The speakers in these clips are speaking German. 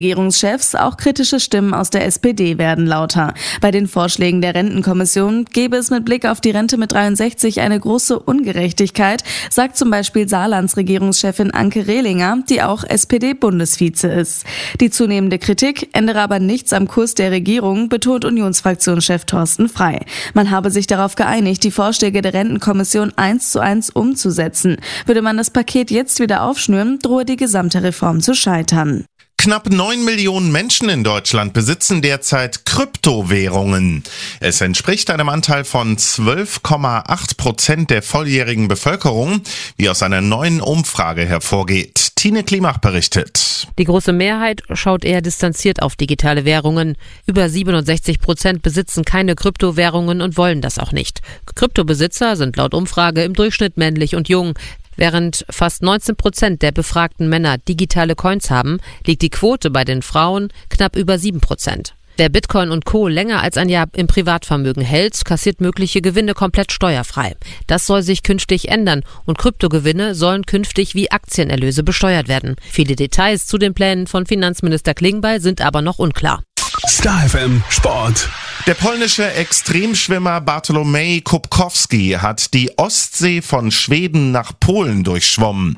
Regierungschefs, auch kritische Stimmen aus der SPD werden lauter. Bei den Vorschlägen der Rentenkommission gäbe es mit Blick auf die Rente mit 63 eine große Ungerechtigkeit, sagt zum Beispiel Saarlands Regierungschefin Anke Rehlinger, die auch SPD-Bundesvize ist. Die zunehmende Kritik ändere aber nichts am Kurs der Regierung, betont Unionsfraktionschef Thorsten Frey. Man habe sich darauf geeinigt, die Vorschläge der Rentenkommission 1:1 umzusetzen. Würde man das Paket jetzt wieder aufschnüren, drohe die gesamte Reform zu scheitern. Knapp 9 Millionen Menschen in Deutschland besitzen derzeit Kryptowährungen. Es entspricht einem Anteil von 12,8% der volljährigen Bevölkerung, wie aus einer neuen Umfrage hervorgeht. Tine Klimach berichtet. Die große Mehrheit schaut eher distanziert auf digitale Währungen. Über 67% besitzen keine Kryptowährungen und wollen das auch nicht. Kryptobesitzer sind laut Umfrage im Durchschnitt männlich und jung. Während fast 19% der befragten Männer digitale Coins haben, liegt die Quote bei den Frauen knapp über 7%. Wer Bitcoin und Co. länger als ein Jahr im Privatvermögen hält, kassiert mögliche Gewinne komplett steuerfrei. Das soll sich künftig ändern und Kryptogewinne sollen künftig wie Aktienerlöse besteuert werden. Viele Details zu den Plänen von Finanzminister Klingbeil sind aber noch unklar. Star FM Sport. Der polnische Extremschwimmer Bartłomiej Kubkowski hat die Ostsee von Schweden nach Polen durchschwommen.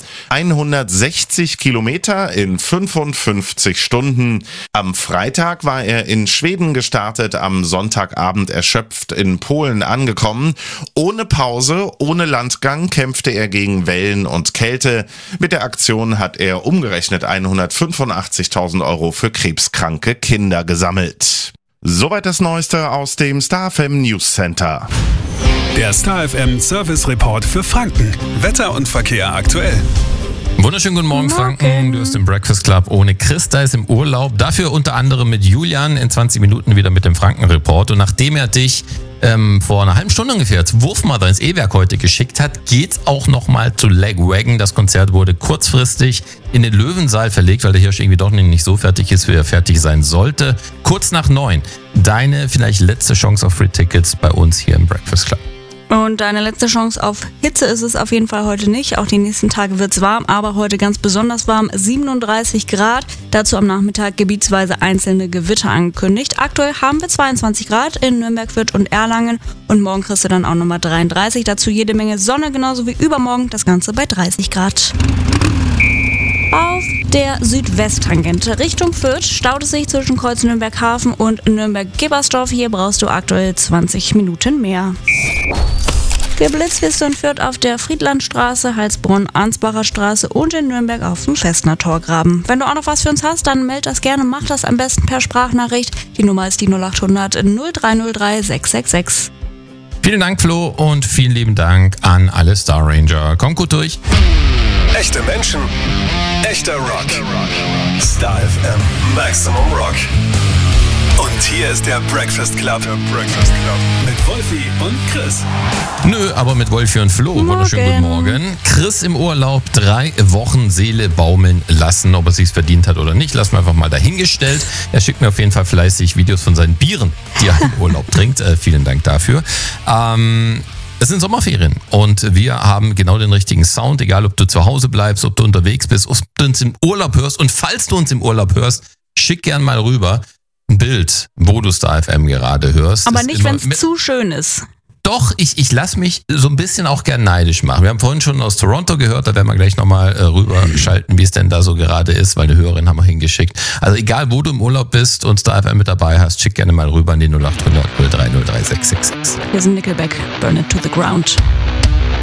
160 Kilometer in 55 Stunden. Am Freitag war er in Schweden gestartet, am Sonntagabend erschöpft in Polen angekommen. Ohne Pause, ohne Landgang kämpfte er gegen Wellen und Kälte. Mit der Aktion hat er umgerechnet 185.000 € für krebskranke Kinder gesammelt. Soweit das Neueste aus dem Star FM News Center. Der Star FM Service Report für Franken. Wetter und Verkehr aktuell. Wunderschönen guten Morgen, Franken. Du hast den Breakfast Club ohne Chris, da ist im Urlaub. Dafür unter anderem mit Julian in 20 Minuten wieder mit dem Franken-Report. Und nachdem er dich vor einer halben Stunde ungefähr als Wurfmother ins E-Werk heute geschickt hat, geht's auch nochmal zu Lagwagon. Das Konzert wurde kurzfristig in den Löwensaal verlegt, weil der Hirsch irgendwie doch nicht so fertig ist, wie er fertig sein sollte. Kurz nach 9. Deine vielleicht letzte Chance auf Free Tickets bei uns hier im Breakfast Club. Und deine letzte Chance auf Hitze ist es auf jeden Fall heute nicht. Auch die nächsten Tage wird es warm, aber heute ganz besonders warm. 37 Grad. Dazu am Nachmittag gebietsweise einzelne Gewitter angekündigt. Aktuell haben wir 22 Grad in Nürnberg, Fürth und Erlangen. Und morgen kriegst du dann auch nochmal 33. Dazu jede Menge Sonne, genauso wie übermorgen. Das Ganze bei 30 Grad. Auf der Südwesttangente Richtung Fürth staut es sich zwischen Kreuz Nürnberg-Hafen und Nürnberg-Gebersdorf. Hier brauchst du aktuell 20 Minuten mehr. Geblitzt wirst du in Fürth auf der Friedlandstraße, Heilsbronn-Ansbacher Straße und in Nürnberg auf dem Festner Torgraben. Wenn du auch noch was für uns hast, dann meld das gerne, mach das am besten per Sprachnachricht. Die Nummer ist die 0800 0303 666. Vielen Dank, Flo, und vielen lieben Dank an alle Star Ranger. Kommt gut durch. Echte Menschen, echter Rock. Star FM Maximum Rock. Und hier ist der Breakfast Club. Mit Wolfi und Chris. Nö, aber mit Wolfi und Flo. Wunderschönen guten Morgen. Chris im Urlaub, 3 Wochen Seele baumeln lassen. Ob er sich's verdient hat oder nicht, lassen wir einfach mal dahingestellt. Er schickt mir auf jeden Fall fleißig Videos von seinen Bieren, die er im Urlaub trinkt. Vielen Dank dafür. Es sind Sommerferien und wir haben genau den richtigen Sound, egal ob du zu Hause bleibst, ob du unterwegs bist, ob du uns im Urlaub hörst. Und falls du uns im Urlaub hörst, schick gern mal rüber ein Bild, wo du Star FM gerade hörst. Aber nicht, wenn es zu schön ist. Doch, ich lasse mich so ein bisschen auch gern neidisch machen. Wir haben vorhin schon aus Toronto gehört, da werden wir gleich nochmal rüberschalten, wie es denn da so gerade ist, weil eine Hörerin haben wir hingeschickt. Also egal, wo du im Urlaub bist und Star FM mit dabei hast, schick gerne mal rüber an die 0800 0303 666. Wir sind Nickelback, Burn It to the Ground.